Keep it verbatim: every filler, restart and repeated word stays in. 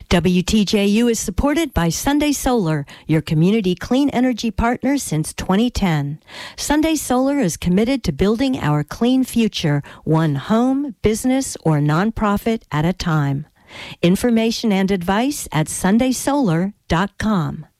W T J U is supported by Sunday Solar, your community clean energy partner since twenty ten. Sunday Solar is committed to building our clean future, one home, business, or nonprofit at a time. Information and advice at sunday solar dot com.